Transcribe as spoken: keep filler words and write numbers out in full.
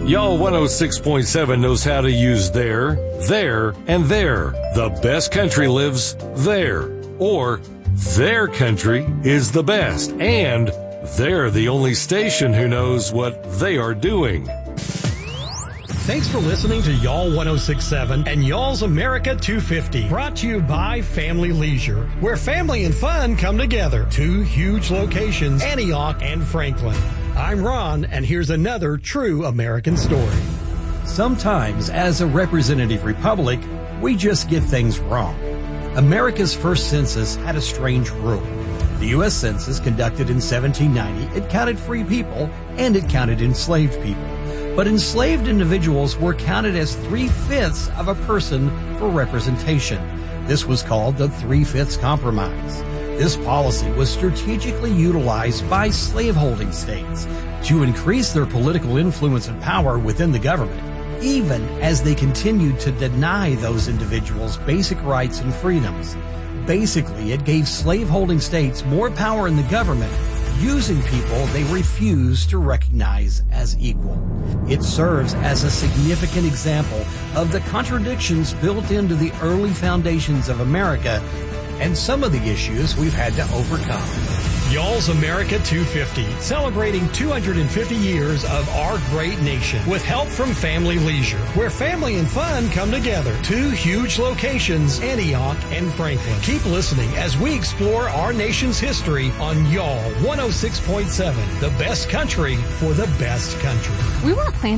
Y'all one oh six point seven knows how to use there, there, and there. The best country lives there. Or their country is the best. And they're the only station who knows what they are doing. Thanks for listening to Y'all one oh six point seven and Y'all's America two fifty. Brought to you by Family Leisure, where family and fun come together. Two huge locations, Antioch and Franklin. I'm Ron, and here's another true American story. Sometimes, as a representative republic, we just get things wrong. America's first census had a strange rule. The U S Census, conducted in seventeen ninety, it counted free people and it counted enslaved people. But enslaved individuals were counted as three-fifths of a person for representation. This was called the Three-Fifths Compromise. This policy was strategically utilized by slaveholding states to increase their political influence and power within the government, even as they continued to deny those individuals basic rights and freedoms. Basically, it gave slaveholding states more power in the government, using people they refuse to recognize as equal. It serves as a significant example of the contradictions built into the early foundations of America and some of the issues we've had to overcome. Y'all's America two fifty, celebrating two hundred fifty years of our great nation with help from Family Leisure, where family and fun come together. Two huge locations, Antioch and Franklin. Keep listening as we explore our nation's history on Y'all one oh six point seven, the best country for the best country. We weren't planning